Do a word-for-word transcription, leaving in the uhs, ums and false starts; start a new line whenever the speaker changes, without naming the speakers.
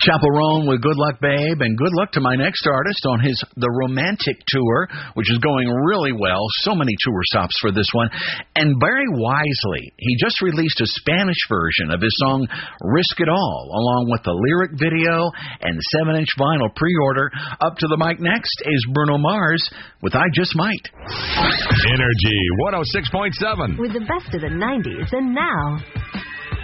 Chaperone with Good Luck Babe, and good luck to my next artist on his The Romantic Tour, which is going really well. So many tour stops for this one. And Barry Wisely, he just released a Spanish version of his song Risk It All, along with the lyric video and seven inch vinyl pre-order. Up to the mic next is Bruno Mars with I Just Might.
Energy one oh six point seven.
With the best of the nineties and now.